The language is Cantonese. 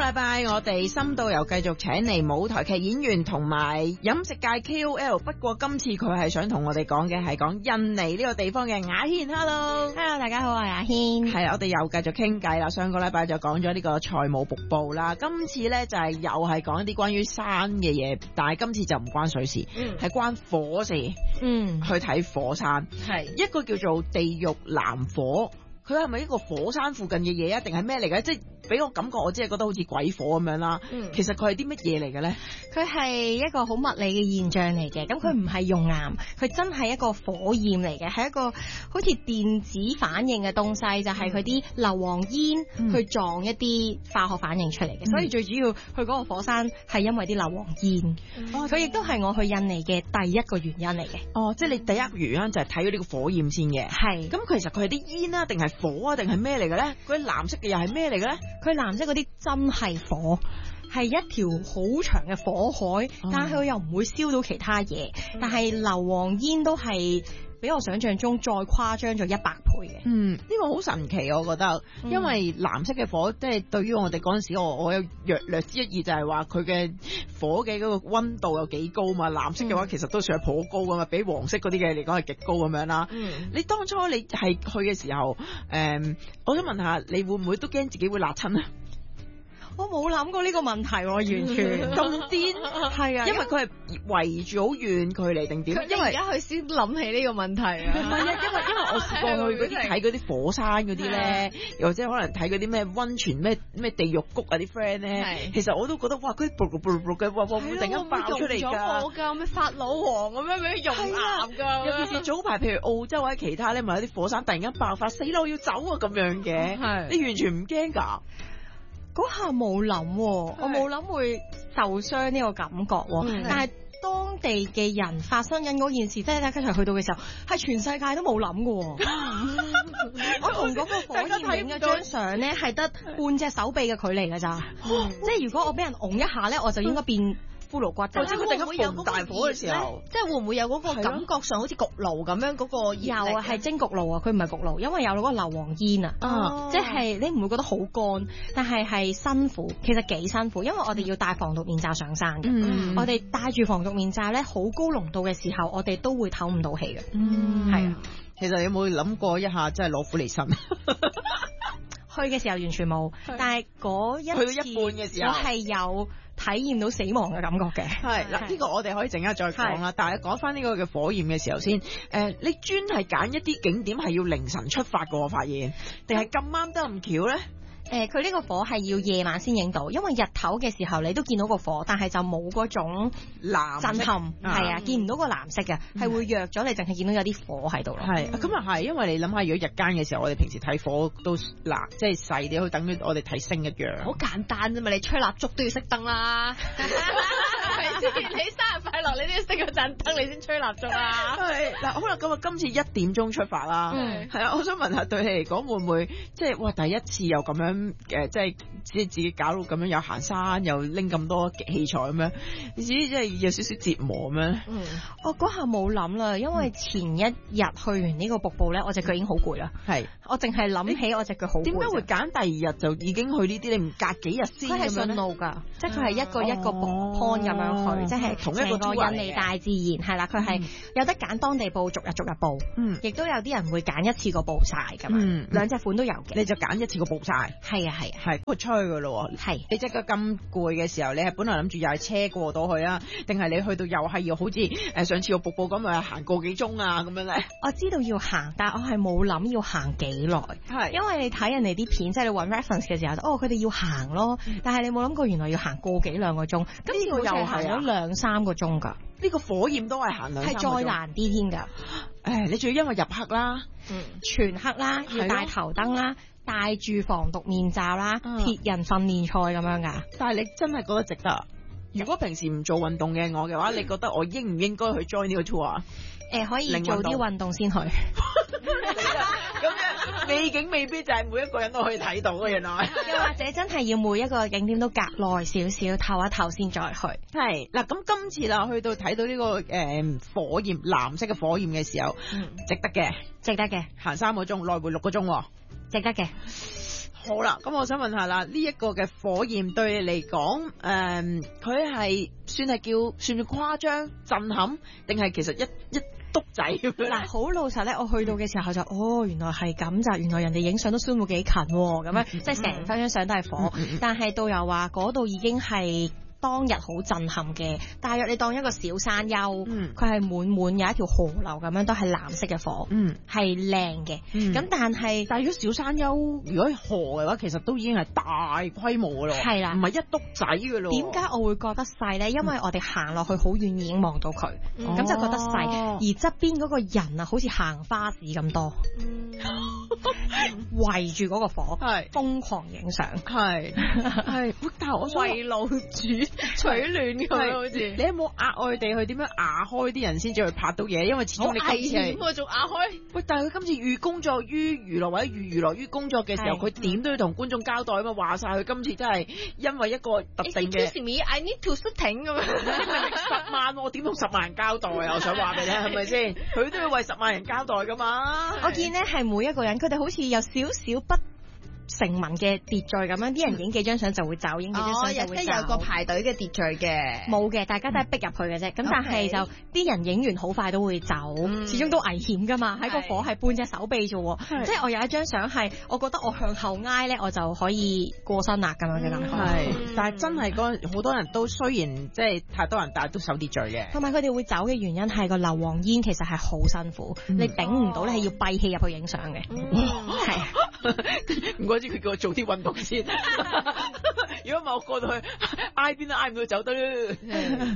禮拜我哋深度遊繼續請嚟舞台劇演員同埋飲食界 KOL， 不過今次佢係想同我哋講嘅係講印尼呢個地方嘅雅軒。 Hello， 大家好，我係雅軒。 係我哋又繼續傾偈啦。上個禮拜就講咗呢個塞姆瀑布啦，今次呢就係又係講一啲關於山嘅嘢，但係今次就唔關水事，係關火事。去睇火山，係一個叫做地獄藍火。佢係咪一個火山附近嘅嘢啊？定係咩嚟嘅？即係俾我感覺，我只係覺得好似鬼火咁樣啦。其實佢係啲乜嘢嚟嘅咧？佢係一個好物理嘅現象嚟嘅。咁佢唔係熔岩，佢真係一個火焰嚟嘅，係一個好似電子反應嘅東西，就係佢啲硫磺煙去撞一啲化學反應出嚟嘅。所以最主要去嗰個火山係因為啲硫磺煙。佢亦都係我去印尼嘅第一個原因嚟嘅。哦，即係你第一個原因就係睇咗呢個火焰先嘅。係。咁其實佢係啲煙啊，定係火啊，定係咩嚟嘅咧？嗰啲藍色嘅又係咩嚟嘅咧？佢藍色嗰啲真係火，係一條好長嘅火海，但係佢又唔會燒到其他嘢，但係硫磺煙都係比我想象中再誇張咗100倍嘅。呢個好神奇，我覺得，因為藍色嘅火，即係對於我哋嗰陣時，我有略知一二，就係話佢嘅火嘅嗰個溫度有幾高嘛。藍色嘅話，其實都算係頗高噶嘛，比黃色嗰啲嘅嚟講係極高咁樣啦。你當初你係去嘅時候，我想問下，你會唔會都驚自己會辣親啊？我冇諗過呢個問題，完全咁癲。係啊，因為佢係圍住好遠距離定點？因為而家佢先諗起呢個問題啊。唔係啊，因為我試過去嗰啲睇嗰啲火山嗰啲咧，又或者可能睇嗰啲咩溫泉咩地獄谷啊啲 friend 咧，其實我都覺得哇，佢嘅哇會突然間爆出嚟㗎，咩法老王咁樣俾佢熔岩㗎。尤其是早排譬如澳洲或者其他咧，咪有啲火山突然間爆發，死啦我要走啊咁樣嘅，你完全唔驚㗎？嗰下冇諗，我冇諗會受傷呢個感覺，但係當地嘅人發生緊嗰件事，即係大家一齊去到嘅時候，係全世界都冇諗嘅。我同嗰個火焰影嘅張相咧，係得半隻手臂嘅距離㗎咋，即係如果我俾人㧬一下咧，我就應該變骷髏骨。即係佢突然間有大火嘅時候，即係會唔會有嗰個感覺上好似焗爐咁樣嗰個熱力？有啊，係蒸焗爐啊，佢唔係焗爐，因為有嗰個硫磺煙啊，即係你唔會覺得好乾，但係辛苦，其實幾辛苦，因為我哋要戴防毒面罩上山嘅。我哋戴住防毒面罩咧，好高濃度嘅時候，我哋都會唞唔到氣嘅。係啊，其實你有冇諗過一下真係攞苦嚟辛？去嘅時候完全冇，但係嗰一次去到一半嘅時候，我係有體驗到死亡嘅感覺嘅。係嗱，呢個我哋可以陣間再講啦。但係講翻呢個嘅火焰嘅時候先，你專係揀一啲景點係要凌晨出發嘅，我發現，定係咁啱得咁巧咧？佢呢個火係要夜晚先影到，因為日頭嘅時候你都見到個火，但係就冇嗰種藍震撼，係啊，見唔到個藍色嘅，係會弱咗，你淨係見到有啲火喺度咯。係咁啊，係，因為你諗下，如果日間嘅時候，我哋平時睇火都嗱，即係細啲，好似等於我哋睇星一樣。好簡單啫嘛，你吹蠟燭都要熄燈啦。係先，你生日快樂，你都要熄嗰盞燈，你先吹蠟燭啦。係嗱，好啦，咁啊，今次1點鐘出發啦。係啊，我想問下，對你嚟講會唔會即係哇，第一次又咁樣？即係自己搞到咁樣，又行山又拎咁多器材咁樣，你自己真係有少少折磨咁樣。我嗰下冇諗啦，因為前一日去完呢個瀑布咧，我隻腳已經好攰啦。係，我淨係諗起我隻腳好攰。點解會揀第2日就已經去呢啲？你唔隔幾日先？佢係順路㗎，即係佢係一個一個 point 咁樣去，即係同一個印尼大自然係啦。佢係有得揀當地報，逐日報。亦都有啲人會揀一次過報晒㗎嘛。兩隻款都有嘅。你就揀一次過報晒。係啊係啊，係，出去噶咯。係，你隻腳咁攰嘅時候，你係本來諗住又係車過到去啊，定係你去到又係要好似上次個瀑布咁樣行個幾鐘啊咁樣咧？我知道要行，但係我係冇諗要行幾耐。係，因為你睇人哋啲片，即係你揾 reference 嘅時候，佢哋要行咯，但係你冇諗過原來要行個幾2個鐘，今次又行咗2-3個鐘㗎。呢個火焰都係行2-3個鐘，係再難啲添㗎。你仲要因為入黑啦，全黑啦，要戴頭燈啦。戴住防毒面罩啦，鐵人訓練賽咁樣噶。但係你真係覺得值得？如果平時唔做運動嘅我嘅話，你覺得我應唔應該去 join 呢個 tour 啊？可以做啲運動先去。咁樣美景未必就係每一個人都可以睇到嘅，原來。又或者真係要每一個景點都隔耐少少，唞一唞先再去。係嗱，咁今次啦，去到睇到呢個火焰藍色嘅火焰嘅時候，值得嘅，值得嘅。行3個鐘，來回6個鐘。值得嘅， 好啦，咁我想問下啦，呢一個嘅火焰對你嚟講，佢係算係算誇張、震撼，定係其實一篤仔咁樣？ 嗱，好老實咧，我去到嘅時候就原來係咁咋，原來人哋影相都 zoom 到幾近喎，咁樣即係成張相都係火，但係導遊話嗰度已經係當日好震撼嘅，大約你當一個小山丘，佢係滿有一條河流咁樣，都係藍色嘅火，係靚嘅。咁但係如果小山丘，如果河嘅話，其實都已經係大規模嘅咯， 係啦， 唔係一篤仔嘅咯。 點解我會覺得細咧？因為我哋行落去好遠已經望到佢，咁就覺得細，而側邊嗰個人啊，好似行花市咁多，圍住嗰個火，瘋狂影相， 係。但係我為路主取暖咁好似，你有冇額外地去點樣壓開啲人先至去拍到嘢？因為始終你今次係我仲壓開。 喂，但係佢今次寓工作於娛樂或者寓娛樂於工作嘅時候，佢點都要同觀眾交代啊嘛！話晒佢今次真係因為一個特定嘅 Excuse me, I need to shooting 咁樣 ，10萬我點同10萬人交代啊？我想話俾你聽，係咪先？佢都要為10萬人交代噶嘛？ 我見咧係每一個人，佢哋好似有少少不成文嘅秩序咁樣，啲人影幾張相就會走，影幾張相就會走。 即係有個排隊嘅秩序嘅。 冇嘅，大家都係逼入去嘅啫。咁但係就啲人影完好快都會走，始終都危險噶嘛。喺個火係半隻手臂啫，即係我有一張相係，我覺得我向後挨咧，我就可以過身啦咁樣嘅感覺。 係，但係真係好多人都雖然即係太多人，但係都守秩序嘅。 同埋佢哋會走嘅原因係個硫磺煙其實係好辛苦，你頂唔到，你係要閉氣入去影相嘅。係。 唔該知佢叫我做啲運動先，如果唔係我過到去挨邊都挨唔到走得。